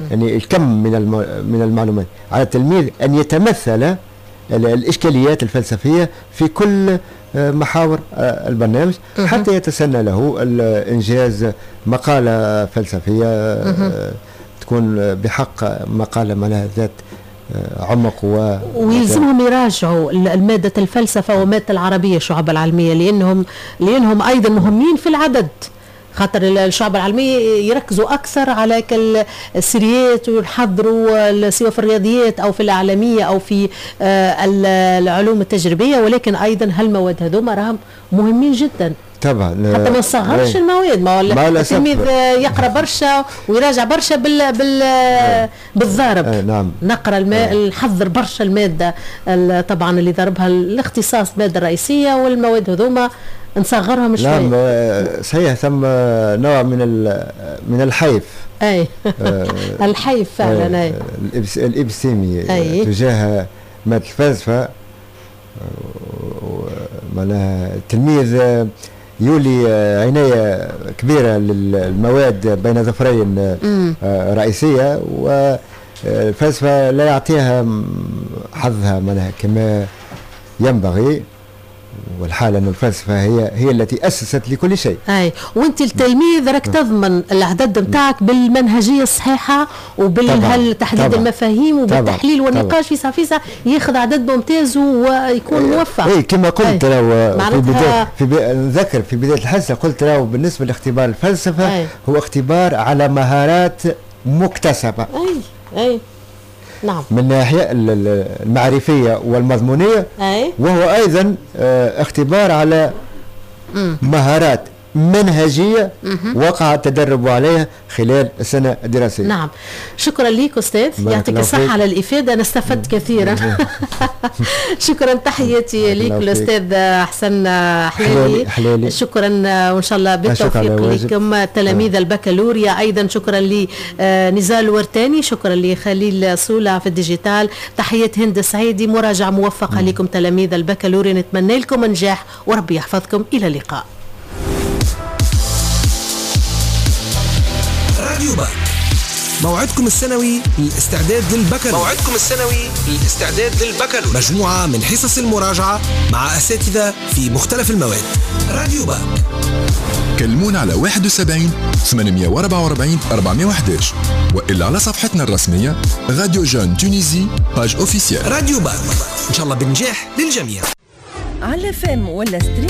يعني الكم من المعلومات على التلميذ أن يتمثل الإشكاليات الفلسفية في كل محاور البرنامج حتى يتسنى له إنجاز مقالة فلسفية تكون بحق مقالة معناها ذات عمق ويلزمهم يراجعوا المادة الفلسفة ومادة العربية الشعب العلمية لأنهم أيضا مهمين في العدد، خاطر الشعب العلمية يركزوا أكثر على السريات ويحضروا سواء في الرياضيات أو في الإعلامية أو في العلوم التجريبية، ولكن أيضا هالمواد هذوما راهم مهمين جدا طبعا حتى ما نصغرش المواد. ما التلميذ يقرا برشا ويراجع برشا بالضرب. نعم. نقرا نحضر برشا الماده طبعا اللي ضربها الاختصاص الماده الرئيسيه، والمواد هذوما نصغرهم شوي. نعم صحيح، ثم نوع من الحيف. اي الحيف فعلا. الابستيمي تجاه ماده الفلسفه. معناها التلميذ يولي عناية كبيرة للمواد بين ظفرين رئيسية، والفلسفة لا يعطيها حظها معناها كما ينبغي، والحالة أن الفلسفة هي التي أسست لكل شيء. أي وأنت التلميذ راك تضمن الإعداد نتاعك بالمنهجية الصحيحة وبالتحديد المفاهيم وبالتحليل والنقاش فيسا ياخذ عدد ممتاز ويكون موفق. أي كما قلت نذكر في بداية الحصة قلت له بالنسبة لاختبار الفلسفة هو اختبار على مهارات مكتسبة. أي نعم. من الناحية المعرفية والمضمونية، وهو أيضا اختبار على مهارات منهجية وقع التدرب عليها خلال السنة الدراسية. نعم، شكرا لك أستاذ، يعطيك الصحة على الإفادة، أنا استفدت كثيرا. شكرا، تحياتي لك الأستاذ حسن حلالي. شكرا، وإن شاء الله بالتوفيق لكم تلاميذ البكالوريا. أيضا شكرا لنزال الورتاني، شكرا لخليل سولة في الديجيتال، تحيات هند سعيدي، مراجعة موفقة لكم تلاميذ البكالوريا، نتمنى لكم النجاح وربي يحفظكم. إلى اللقاء. راديو باك، موعدكم السنوي للاستعداد للبكالوريا. مجموعة من حصص المراجعة مع أساتذة في مختلف المواد. راديو باك، كلمونا على 71 844 411 وإلا على صفحتنا الرسمية راديو جون تونيزي باج اوفيسيال. راديو باك، إن شاء الله بالنجاح للجميع. على فم ولا ستريم